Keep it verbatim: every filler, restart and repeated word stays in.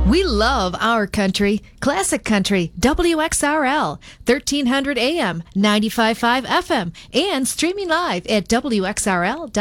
We love our country. Classic Country, W X R L, thirteen hundred A M, ninety-five point five F M, and streaming live at W X R L dot com.